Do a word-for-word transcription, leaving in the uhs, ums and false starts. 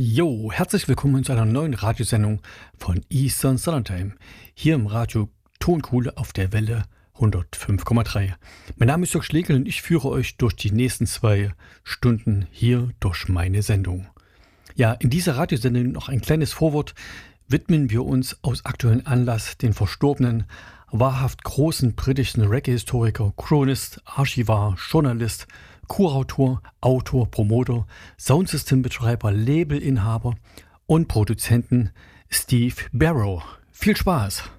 Jo, herzlich willkommen zu einer neuen Radiosendung von Eastern Standard Time. Hier im Radio Tonkuhle auf der Welle hundertfünf Komma drei. Mein Name ist Jörg Schlegel und ich führe euch durch die nächsten zwei Stunden hier durch meine Sendung. Ja, in dieser Radiosendung noch ein kleines Vorwort widmen wir uns aus aktuellem Anlass den verstorbenen, wahrhaft großen britischen Reggae-Historiker, Chronist, Archivar, Journalist, Kurautor, Autor, Promoter, Soundsystem-Betreiber, Labelinhaber und Produzenten Steve Barrow. Viel Spaß!